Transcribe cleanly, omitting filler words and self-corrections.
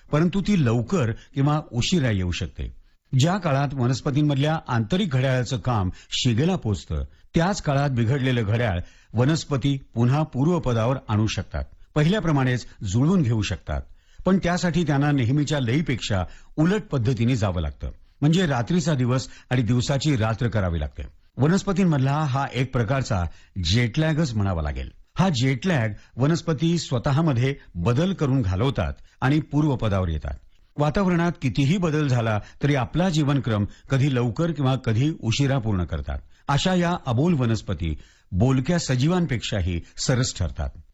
परंतु ती लवकर किंवा उशिरा येऊ शकते. ज्या काळात वनस्पतींमधल्या आंतरिक घड्याळाचं काम शिगेला पोचतं, त्याच काळात बिघडलेलं घड्याळ वनस्पती पुन्हा पूर्वपदावर आणू शकतात, पहिल्याप्रमाणेच जुळवून घेऊ शकतात. पण त्यासाठी त्यांना नेहमीच्या लयीपेक्षा उलट पद्धतीने जावं लागतं. म्हणजे रात्रीचा दिवस आणि दिवसाची रात्र करावी लागते. वनस्पतींमधला हा एक प्रकारचा जेटलॅगच म्हणावा लागेल. हा जेटलॅग वनस्पती स्वतःमध्ये बदल करून घालवतात आणि पूर्वपदावर येतात. वातावरणात कितीही बदल झाला तरी आपला जीवनक्रम कधी लवकर किंवा कधी उशिरा पूर्ण करतात. अशा या अबोल वनस्पती बोलक्या सजीवांपेक्षाही सरस ठरतात.